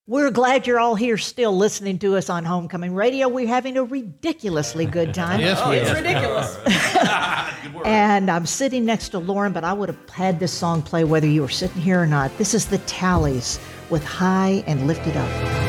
We're glad you're all here still listening to us on Homecoming Radio. We're having a ridiculously good time. Yes, we It's are. ridiculous. Good work. And I'm sitting next to Lauren, but I would have had this song play whether you were sitting here or not. This is the Tallies with High and Lifted Up.